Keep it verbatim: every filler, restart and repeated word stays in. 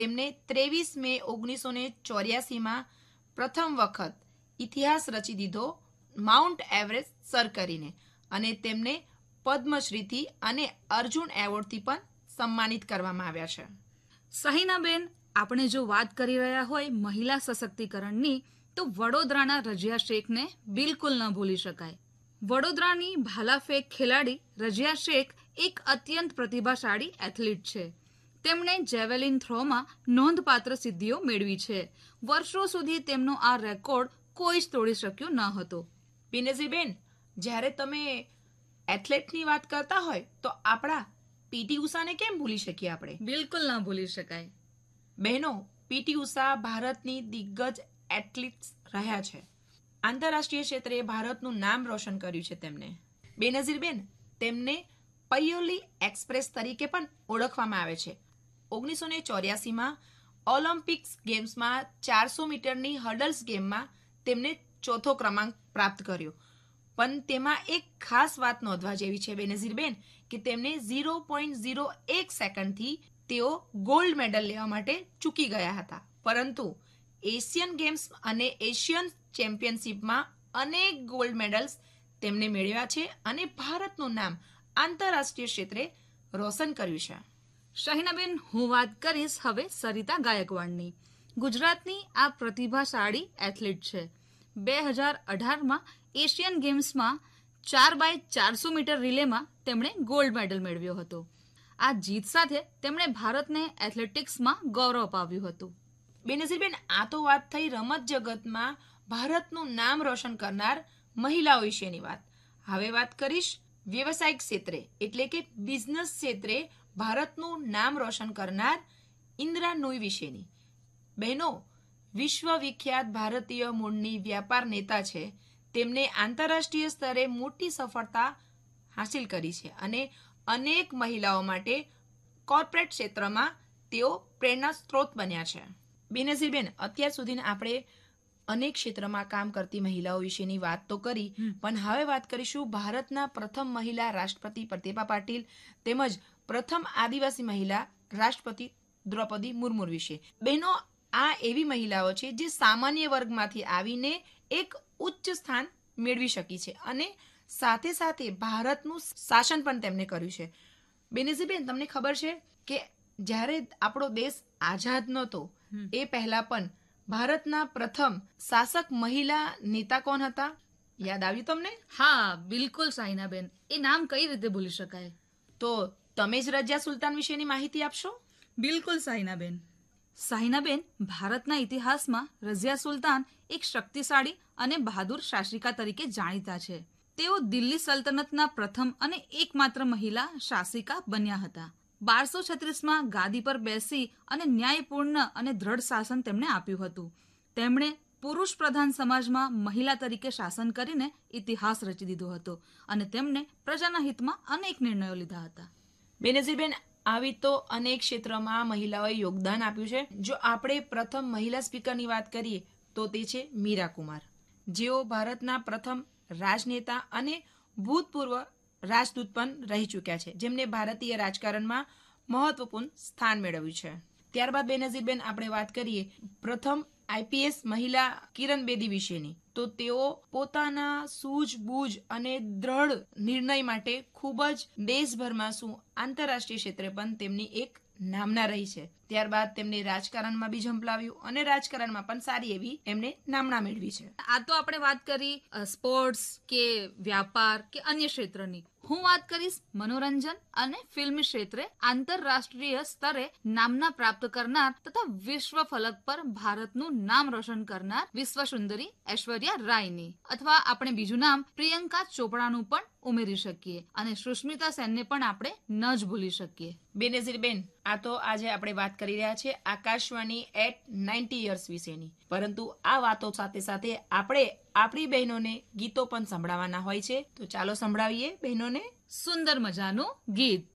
તેમને ત્રેવીસ મે ઓગણીસો ને ચોર્યાસીમાં પ્રથમ વખત ઇતિહાસ રચી દીધો માઉન્ટ એવરેસ્ટ સર કરીને, અને તેમને પદ્મશ્રીથી અને અર્જુન એવોર્ડથી પણ સન્માનિત કરવામાં આવ્યા છે. સહીનાબેન, આપણે જો વાત કરી રહ્યા હોય મહિલા સશક્તિકરણની, તો વડોદરાના રઝિયા શેખને બિલકુલ ન ભૂલી શકાય. વડોદરાની ભાલાફેંક ખેલાડી રઝિયા શેખ એક અત્યંત પ્રતિભાશાળી એથ્લીટ છે. તેમણે જેવેલિન થ્રોમાં નોંધપાત્ર સિદ્ધિઓ મેળવી છે. વર્ષો સુધી તેમનો આ રેકોર્ડ કોઈ જ તોડી શક્યો ન હતો. બેનઝીરબેન, જ્યારે તમે એથ્લેટની વાત કરતા હોય તો આપણા પીટી ઉષાને કેમ ભૂલી શકીએ આપણે? બિલકુલ ન ભૂલી શકાય. બહેનો, પીટી ઉષા ભારતની દિગ્ગજ એથ્લીટ્સ રહ્યા છે. આંતરરાષ્ટ્રીય ક્ષેત્રે ભારતનું નામ રોશન કર્યું છે તેમને. બેનઝીરબેન, તેમને પૈયોલી એક્સપ્રેસ તરીકે પણ ઓળખવામાં આવે છે. ઓગણીસો ને ચોર્યાસીમાં ઓલિમ્પિક્સ ગેમ્સમાં ચારસો મીટરની હર્ડલ્સ ગેમમાં તેમને ચોથો ક્રમાંક પ્રાપ્ત કર્યો. પણ તેમાં એક ખાસ વાત નોંધવા જેવી છે બેનઝીરબેન, કે તેમને ઝીરો પોઈન્ટ ઝીરો એક સેકન્ડથી તેઓ ગોલ્ડ મેડલ લેવા માટે ચૂકી ગયા હતા. પરંતુ એશિયન ગેમ્સ અને એશિયન ચેમ્પિયનશિપમાં અનેક ગોલ્ડ મેડલ્સ તેમને મેળવ્યા છે અને ભારતનું નામ આંતરરાષ્ટ્રીય ક્ષેત્રે રોશન કર્યું છે. શહીનાબેન, હું વાત કરીશ હવે સરિતા ગાયકવાડની. ગુજરાતની આ પ્રતિભાશાળી એથ્લીટ છે. બે હજાર અઢારમાં એશિયન ગેમ્સમાં ચાર બાય ચારસો મીટર રિલેમાં તેમણે ગોલ્ડ મેડલ મેળવ્યો હતો. આ જીત સાથે તેમણે ભારતને એથ્લેટિક્સમાં ગૌરવ અપાવ્યું હતું. બેનઝીરબેન, આ તો વાત થઈ રમત જગતમાં ભારતનું નામ રોશન કરનાર મહિલાઓ વિશેની વાત. હવે વાત કરીશ વ્યવસાયિક ક્ષેત્રે એટલે કે બિઝનેસ ક્ષેત્રે ભારતનું નામ રોશન કરનાર ઇન્દિરા નૂઈ વિશેની. બહેનો, વિશ્વ વિખ્યાત ભારતીય મૂળની વ્યાપાર નેતા છે. તેમને આંતરરાષ્ટ્રીય સ્તરે મોટી સફળતા હાંસિલ કરી છે અને અનેક મહિલાઓ માટે કોર્પોરેટ ક્ષેત્રમાં તેઓ પ્રેરણા સ્ત્રોત બન્યા છે. બેનઝીરબેન, અત્યાર સુધી આપણે અનેક ક્ષેત્રમાં કામ કરતી મહિલાઓ વિશેની વાત તો કરી, પણ હવે વાત કરીશું ભારતના પ્રથમ મહિલા રાષ્ટ્રપતિ પ્રતિભા પાટીલ તેમજ પ્રથમ આદિવાસી મહિલા રાષ્ટ્રપતિ દ્રૌપદી મુર્મુ વિશે. બહેનો, આ એવી મહિલાઓ છે જે સામાન્ય વર્ગમાંથી આવીને એક ઉચ્ચ સ્થાન મેળવી શકી છે અને સાથે સાથે ભારતનું શાસન પણ તેમને કર્યું છે. બેનઝીરબેન, તમને ખબર છે કે જ્યારે આપણો દેશ આઝાદ નહોતો એ પહેલા પણ ભારતના પ્રથમ શાસક મહિલા નેતા કોણ હતા? યાદ આવ્યું તમને? હા, બિલકુલ સાહિનાબેન. એ નામ કઈ રીતે ભૂલી શકાય? તો તમે જ રઝિયા સુલતાન વિશેની માહિતી આપશો? બિલકુલ સાહિનાબેન. સાહિનાબેન, ભારતના ઇતિહાસમાં રઝિયા સુલતાન એક શક્તિશાળી અને બહાદુર શાસિકા તરીકે જાણીતા છે. તેઓ દિલ્હી સલ્તનતના પ્રથમ અને એકમાત્ર મહિલા શાસિકા બન્યા હતા. બારસો છત્રીસમાં ગાદી પર બેસી અને ન્યાયપૂર્ણ અને દ્રઢ શાસન તેમણે આપ્યું હતું. તેમણે પુરુષ પ્રધાન સમાજમાં મહિલા તરીકે શાસન કરીને ઇતિહાસ રચી દીધો હતો અને તેમણે પ્રજાના હિતમાં અનેક નિર્ણયો લીધા હતા. બેનઝીરબેન, આવી તો અનેક ક્ષેત્રમાં મહિલાઓએ યોગદાન આપ્યું છે. જો આપણે પ્રથમ મહિલા સ્પીકરની વાત કરીએ તો તે છે મીરા કુમાર, જેઓ ભારતના પ્રથમ રાજનેતા અને ભૂતપૂર્વ રાજદૂત પણ રહી ચૂક્યા છે, જેમને ભારતીય રાજકારણમાં મહત્વપૂર્ણ સ્થાન મેળવ્યું છે. ત્યારબાદ બેનઝીરબેન, આપણે વાત કરીએ પ્રથમ આઈપીએસ મહિલા કિરણ બેદી વિશેની, તો તેઓ પોતાના સૂઝબૂઝ અને દ્રઢ નિર્ણય માટે ખૂબ જ દેશભરમાં શું આંતરરાષ્ટ્રીય ક્ષેત્રે પણ તેમની એક નામના રહી છે. ત્યારબાદ તેમને રાજકારણમાં બી ઝંપલાવ્યું અને રાજકારણમાં પણ સારી એવી એમને નામના મેળવી છે. આ તો આપણે વાત કરી સ્પોર્ટ્સ કે વ્યાપાર કે અન્ય ક્ષેત્રની. હું વાત કરીશ મનોરંજન અને ફિલ્મ ક્ષેત્રે આંતરરાષ્ટ્રીય સ્તરે નામના પ્રાપ્ત કરનાર તથા વિશ્વ ફલક પર ભારતનું નામ રોશન કરનાર વિશ્વ સુંદરી ઐશ્વર્યા રાયની, અથવા આપણે બીજું નામ પ્રિયંકા ચોપડાનું પણ ઉમેરી શકીએ અને સુષ્મિતા સેનને પણ આપણે ન જ ભૂલી શકીએ. બેનઝીરબેન, આ તો આજે આપણે વાત કરી રહ્યા છે આકાશવાણી એટ નાઇન્ટી યર્સ વિશેની, પરંતુ આ વાતો સાથે સાથે આપણે આપણી બહેનોને ગીતો પણ સંભળાવવાના હોય છે. તો ચાલો સંભળાવીએ બહેનોને સુંદર મજાનું ગીત.